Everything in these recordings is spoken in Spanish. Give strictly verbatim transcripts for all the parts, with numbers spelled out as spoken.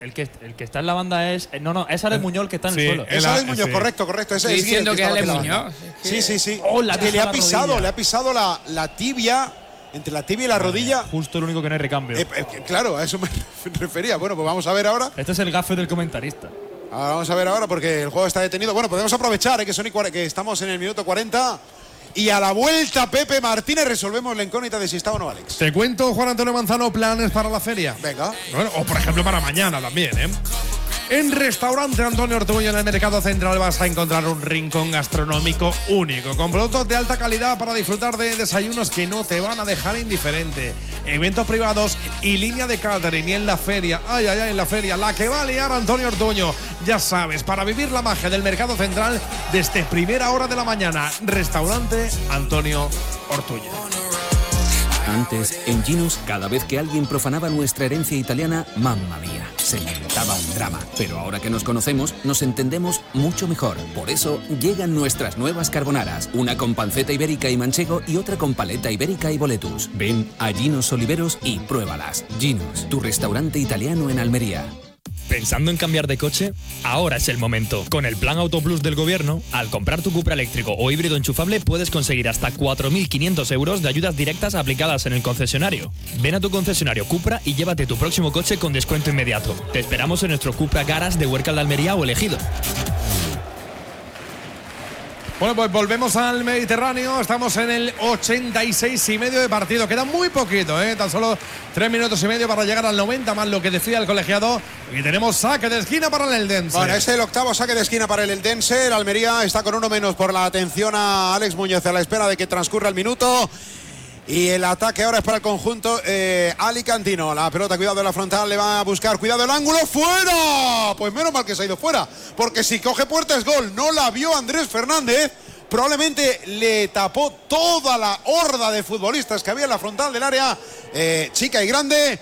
El que, el que está en la banda es… No, no, es Alex Muñoz el que está en sí, el suelo. Es Alex Muñoz, sí. correcto, correcto. Ese Estoy es diciendo el que estaba Alex en la banda. Muñoz. Es Sí, que- sí, sí. Oh, la que le ha la pisado, rodilla. le ha pisado la, la tibia, entre la tibia y la rodilla. Justo el único que no hay recambio. Eh, eh, claro, a eso me refería. Bueno, pues vamos a ver ahora. Este es el gafe del comentarista. Ahora vamos a ver ahora porque el juego está detenido. Bueno, podemos aprovechar eh, que, son y cuare- que estamos en el minuto cuarenta. Y a la vuelta, Pepe Martínez, resolvemos la incógnita de si está o no Alex. Te cuento, Juan Antonio Manzano, planes para la feria. Venga. Bueno, o por ejemplo para mañana también, ¿eh? En Restaurante Antonio Ortuño, en el Mercado Central, vas a encontrar un rincón gastronómico único, con productos de alta calidad para disfrutar de desayunos que no te van a dejar indiferente. Eventos privados y línea de catering. Y en la feria, ay, ay, ay, en la feria, la que va a liar Antonio Ortuño. Ya sabes, para vivir la magia del Mercado Central desde primera hora de la mañana. Restaurante Antonio Ortuño. Antes, en Ginos, cada vez que alguien profanaba nuestra herencia italiana, mamma mía, se montaba un drama. Pero ahora que nos conocemos, nos entendemos mucho mejor. Por eso, llegan nuestras nuevas carbonaras. Una con panceta ibérica y manchego y otra con paleta ibérica y boletus. Ven a Ginos Oliveros y pruébalas. Ginos, tu restaurante italiano en Almería. ¿Pensando en cambiar de coche? Ahora es el momento. Con el Plan Auto Plus del Gobierno, al comprar tu Cupra eléctrico o híbrido enchufable puedes conseguir hasta cuatro mil quinientos euros de ayudas directas aplicadas en el concesionario. Ven a tu concesionario Cupra y llévate tu próximo coche con descuento inmediato. Te esperamos en nuestro Cupra Garage de Huércal de Almería o Elegido. Bueno, pues volvemos al Mediterráneo. Estamos en el ochenta y seis y medio de partido. Queda muy poquito, ¿eh? Tan solo tres minutos y medio para llegar al noventa, más lo que decía el colegiado. Y tenemos saque de esquina para el Eldense. Bueno, es el octavo saque de esquina para el Eldense. El Almería está con uno menos por la atención a Alex Muñoz a la espera de que transcurra el minuto. Y el ataque ahora es para el conjunto eh, alicantino. La pelota, cuidado de la frontal, le va a buscar. Cuidado el ángulo, ¡fuera! Pues menos mal que se ha ido fuera, porque si coge puerta es gol. No la vio Andrés Fernández. Probablemente le tapó toda la horda de futbolistas que había en la frontal del área eh, chica y grande.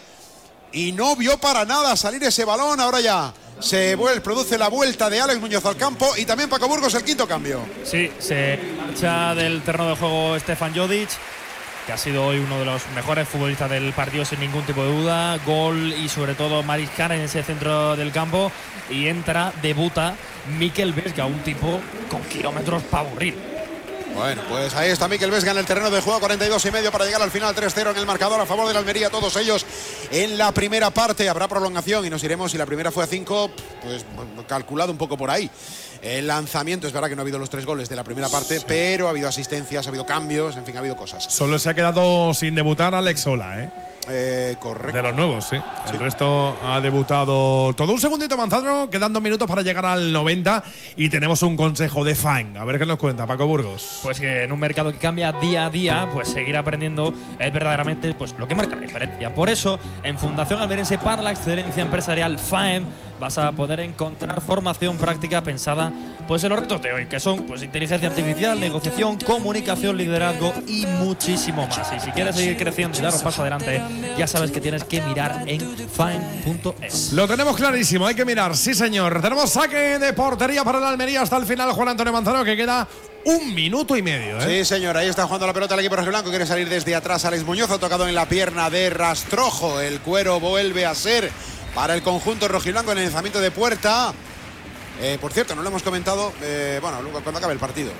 Y no vio para nada salir ese balón. Ahora ya se vuelve, produce la vuelta de Alex Muñoz al campo. Y también Paco Burgos el quinto cambio. Sí, se marcha del terreno de juego Stefan Jodic, que ha sido hoy uno de los mejores futbolistas del partido sin ningún tipo de duda. Gol y sobre todo Mariscal en ese centro del campo. Y entra, debuta Mikel Vesga, un tipo con kilómetros para aburrir. Bueno, pues ahí está Mikel Vesga en el terreno de juego, cuarenta y dos y medio para llegar al final, tres cero en el marcador a favor de la Almería, todos ellos en la primera parte. Habrá prolongación y nos iremos, si la primera fue a cinco, pues calculado un poco por ahí. El lanzamiento, es verdad que no ha habido los tres goles de la primera parte, sí, pero ha habido asistencias, ha habido cambios, en fin, ha habido cosas. Solo se ha quedado sin debutar Alex Sola, ¿eh? Eh, correcto. De los nuevos, sí. El sí. resto ha debutado todo. Un segundito, Manzano, quedan dos minutos para llegar al noventa y tenemos un consejo de fan. A ver qué nos cuenta Paco Burgos. Pues que en un mercado que cambia día a día, pues seguir aprendiendo es verdaderamente pues lo que marca la diferencia. Por eso, en Fundación Almeriense para la Excelencia Empresarial, F A E M, vas a poder encontrar formación práctica pensada pues en los retos de hoy, que son pues inteligencia artificial, negociación, comunicación, liderazgo y muchísimo más. Y si quieres seguir creciendo y dar un paso adelante, ya sabes que tienes que mirar en faem punto es. Lo tenemos clarísimo, hay que mirar, sí señor. Tenemos saque de portería para el Almería hasta el final, Juan Antonio Manzano, que queda un minuto y medio, ¿eh? Sí, señor, ahí está jugando la pelota el equipo rojiblanco. Quiere salir desde atrás Alex Muñoz, ha tocado en la pierna de Rastrojo. El cuero vuelve a ser para el conjunto rojiblanco en el lanzamiento de puerta. Eh, por cierto, no lo hemos comentado, eh, bueno, cuando acabe el partido.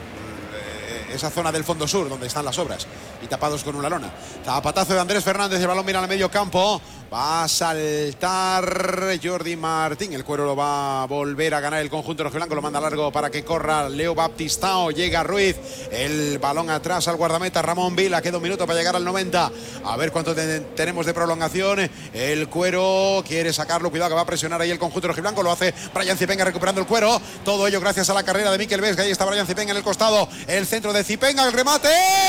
Eh, esa zona del fondo sur donde están las obras y tapados con una lona. Zapatazo de Andrés Fernández, el balón mira al medio campo. Va a saltar Jordi Martín. El cuero lo va a volver a ganar el conjunto rojiblanco. Lo manda largo para que corra Leo Baptistao. Llega Ruiz. El balón atrás al guardameta Ramón Vila. Queda un minuto para llegar al noventa. A ver cuánto te tenemos de prolongación. El cuero quiere sacarlo. Cuidado que va a presionar ahí el conjunto rojiblanco. Lo hace Brian Zipenga recuperando el cuero. Todo ello gracias a la carrera de Mikel Vesga. Ahí está Brian Zipenga en el costado. El centro de Zipenga. El remate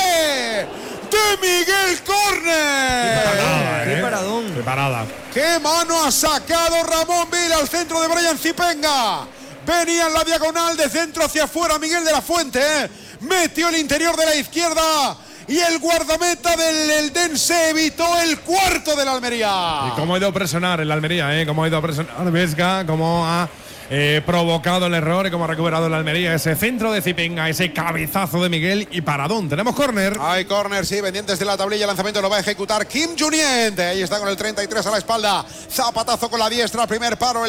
de Miguel Córner. Qué paradón. Qué parada. Qué mano ha sacado Ramón Vila al centro de Brian Zipenga. Venía en la diagonal de centro hacia afuera Miguel de la Fuente. ¿eh? Metió el interior de la izquierda. Y el guardameta del Eldense evitó el cuarto de la Almería. Y cómo ha ido a presionar el Almería, ¿eh? Cómo ha ido a presionar Vesga, cómo ha eh, provocado el error y cómo ha recuperado el Almería. Ese centro de Zipenga, ese cabezazo de Miguel y paradón. Tenemos córner. Hay córner, sí, pendientes de la tablilla. El lanzamiento lo va a ejecutar Kim Junient. Ahí está con el treinta y tres a la espalda. Zapatazo con la diestra, primer paro.